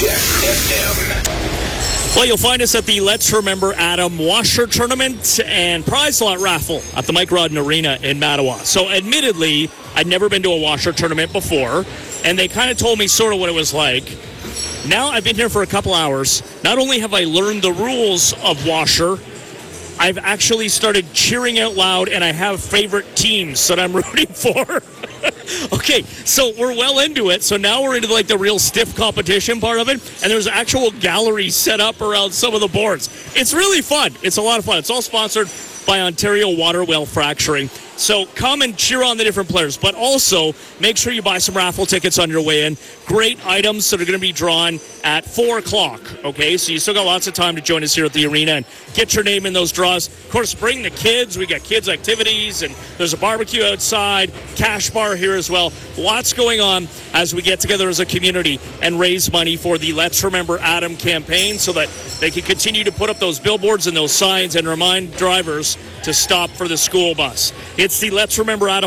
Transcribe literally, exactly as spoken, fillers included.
Check F M. Well, you'll find us at the Let's Remember Adam Washer Tournament and Prize Lot Raffle at the Mike Rodden Arena in Mattawa. So, admittedly, I'd never been to a washer tournament before, and they kind of told me sort of what it was like. Now I've been here for a couple hours. Not only have I learned the rules of washer, I've actually started cheering out loud, and I have favorite teams that I'm rooting for. Okay, so we're well into it. So now we're into like the real stiff competition part of it, and there's actual galleries set up around some of the boards. It's really fun. It's a lot of fun. It's all sponsored by Ontario Water Well Fracturing. So come and cheer on the different players, but also make sure you buy some raffle tickets on your way in. Great items that are going to be drawn at four o'clock, okay? So you still got lots of time to join us here at the arena and get your name in those draws. Of course, bring the kids. We got kids' activities, and there's a barbecue outside, cash bar here as well. Lots going on as we get together as a community and raise money for the Let's Remember Adam campaign so that they can continue to put up those billboards and those signs and remind drivers to stop for the school bus. It's the Let's Remember Adam